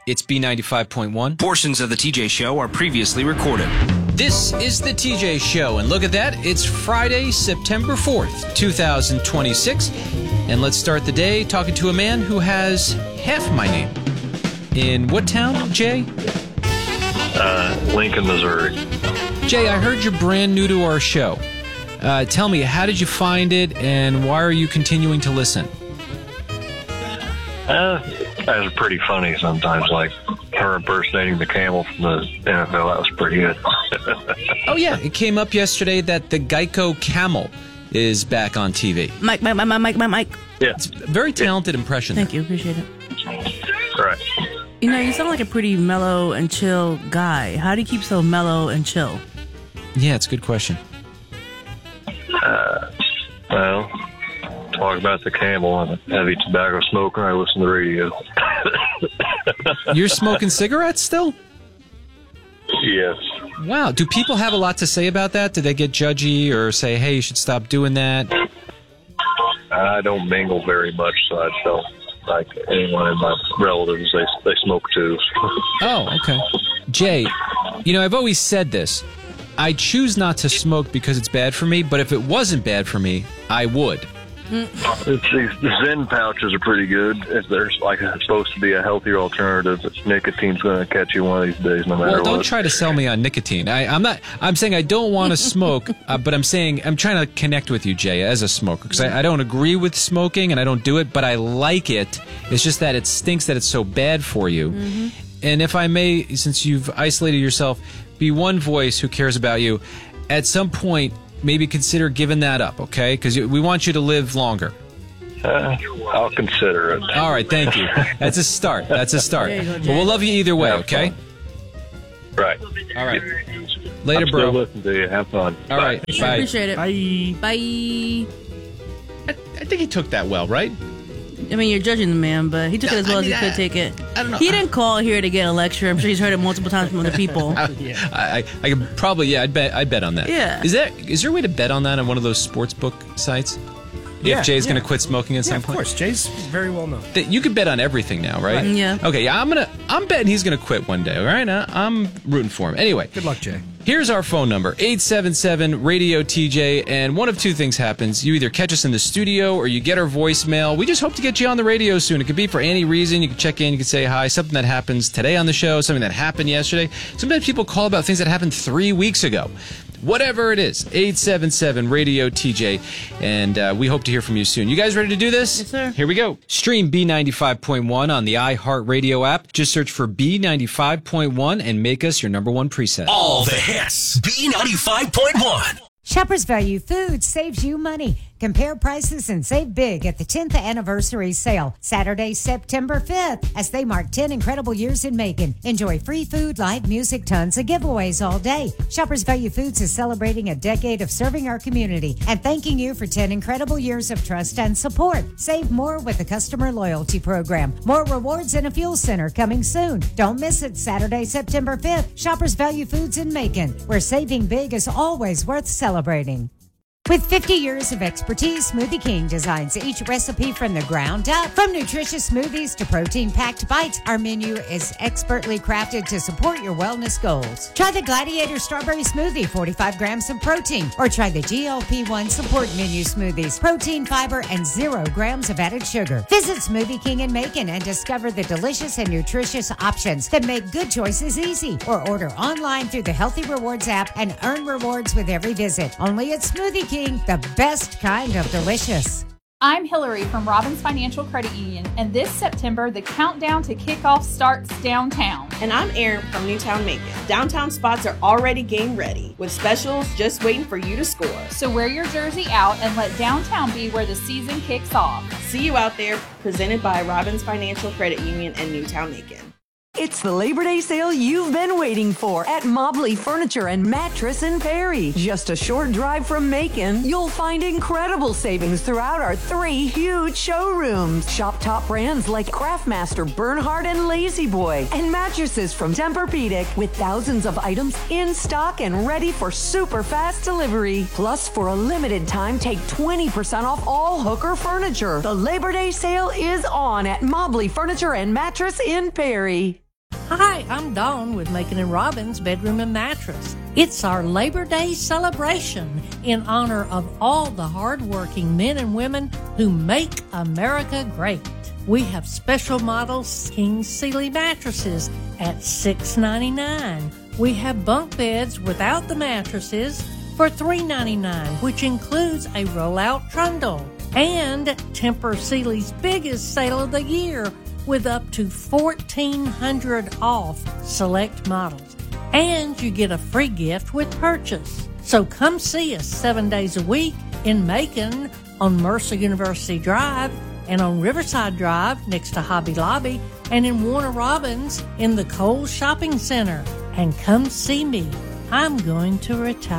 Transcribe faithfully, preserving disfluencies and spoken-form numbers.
It's B ninety-five point one. Portions of the T J Show are previously recorded. This is the T J Show, and look at that. It's Friday, September fourth, two thousand twenty-six. And let's start the day talking to a man who has half my name. In what town, Jay? Uh, Lincoln, Missouri. Jay, I heard you're brand new to our show. Uh, tell me, how did you find it, and why are you continuing to listen? Uh, that's pretty funny sometimes, like her impersonating the camel from the N F L. That was pretty good. Oh, yeah. It came up yesterday that the Geico camel is back on T V. Mike, Mike, Mike, Mike, Mike, Mike. Yeah. It's a very talented impression. Thank you. Appreciate it. Right. You know, you sound like a pretty mellow and chill guy. How do you keep so mellow and chill? Yeah, it's a good question. Uh, well, talk about the camel. I'm a heavy tobacco smoker. I listen to the radio. You're smoking cigarettes still? Yes. Wow. Do people have a lot to say about that? Do they get judgy or say, hey, you should stop doing that? I don't mingle very much, so I don't like anyone in my relatives. They they smoke too. Oh, okay. Jay, you know, I've always said this. I choose not to smoke because it's bad for me, but if it wasn't bad for me, I would. It's, these Zen pouches are pretty good. If there's like supposed to be a healthier alternative, it's nicotine's going to catch you one of these days, no matter Well, don't what. try to sell me on nicotine. I, I'm not. I'm saying I don't want to smoke, uh, but I'm saying I'm trying to connect with you, Jay, as a smoker, because I, I don't agree with smoking and I don't do it, but I like it. It's just that it stinks that it's so bad for you. Mm-hmm. And if I may, since you've isolated yourself, be one voice who cares about you, at some point, maybe consider giving that up, okay? Because we want you to live longer. Uh, I'll consider it. All right, thank you. That's a start. That's a start. There you go, But Jay. we'll love you either way, Have okay? fun. Right. All right. Later, I'm bro. still listening to you. Have fun. All right, bye. Appreciate it. Bye. Bye. I, I think he took that well, right? I mean, you're judging the man, but he took it as well I mean, as he could I- take it. I don't know. He didn't call here to get a lecture. I'm sure he's heard it multiple times from other people. I, I, I could probably, yeah, I'd bet, I'd bet on that. Yeah. Is that is there a way to bet on that on one of those sports book sites? Yeah, if Jay's yeah. going to quit smoking at Yeah, some of point? course. Jay's very well known. That you could bet on everything now, right? Right. Yeah. Okay, yeah, I'm gonna, I'm betting he's gonna quit one day. All right, I, I'm rooting for him. Anyway, Good luck, Jay. here's our phone number: eight seven seven radio T J. And one of two things happens: you either catch us in the studio or you get our voicemail. We just hope to get you on the radio soon. It could be for any reason. You can check in, you can say hi. Something that happens today on the show, something that happened yesterday. Sometimes people call about things that happened three weeks ago. Whatever it is, eight seven seven radio T J, and uh, we hope to hear from you soon. You guys ready to do this? Yes, sir. Here we go. Stream B ninety-five point one on the iHeartRadio app. Just search for B ninety-five point one and make us your number one preset. All the hits. B ninety-five point one. Shoppers Value Foods saves you money. Compare prices and save big at the tenth anniversary sale, Saturday, September fifth, as they mark ten incredible years in Macon. Enjoy free food, live music, tons of giveaways all day. Shoppers Value Foods is celebrating a decade of serving our community and thanking you for ten incredible years of trust and support. Save more with the customer loyalty program. More rewards and a fuel center coming soon. Don't miss it, Saturday, September fifth. Shoppers Value Foods in Macon, where saving big is always worth celebrating. With fifty years of expertise, Smoothie King designs each recipe from the ground up. From nutritious smoothies to protein-packed bites, our menu is expertly crafted to support your wellness goals. Try the Gladiator Strawberry Smoothie, forty-five grams of protein, or try the G L P one Support Menu Smoothies, protein, fiber, and zero grams of added sugar. Visit Smoothie King in Macon and discover the delicious and nutritious options that make good choices easy. Or order online through the Healthy Rewards app and earn rewards with every visit. Only at Smoothie King. The best kind of delicious. I'm Hillary from Robbins Financial Credit Union, and this September, the countdown to kickoff starts downtown. And I'm Erin from Newtown Macon. Downtown spots are already game ready, with specials just waiting for you to score. So wear your jersey out and let downtown be where the season kicks off. See you out there, presented by Robbins Financial Credit Union and Newtown Macon. It's the Labor Day sale you've been waiting for at Mobley Furniture and Mattress in Perry. Just a short drive from Macon, you'll find incredible savings throughout our three huge showrooms. Shop top brands like Craftmaster, Bernhard, and Lazy Boy, and mattresses from Tempur-Pedic with thousands of items in stock and ready for super fast delivery. Plus, for a limited time, take twenty percent off all Hooker furniture. The Labor Day sale is on at Mobley Furniture and Mattress in Perry. Hi, I'm Dawn with Macon and Robbins Bedroom and Mattress. It's our Labor Day celebration in honor of all the hardworking men and women who make America great. We have special models King Sealy mattresses at six ninety-nine. We have bunk beds without the mattresses for three ninety-nine, which includes a roll-out trundle. And Tempur Sealy's biggest sale of the year with up to fourteen hundred dollars off select models. And you get a free gift with purchase. So come see us seven days a week in Macon on Mercer University Drive and on Riverside Drive next to Hobby Lobby and in Warner Robins in the Kohl's Shopping Center. And come see me. I'm going to retire.